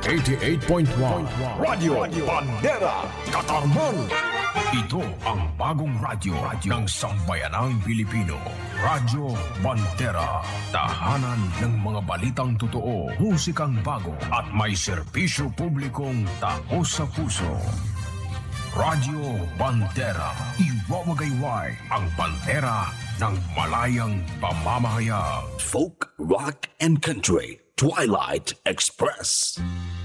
88.1 Radio Bandera, Katarman. Ito ang bagong radyo ng sambayanang Pilipino. Radyo Bandera. Tahanan ng mga balitang totoo, musikang bago at may serbisyo publikong taos sa puso. Radyo Bandera. Iwawagayway ang bandera ng malayang pamamahayag. Folk, rock, and country. Twilight Express.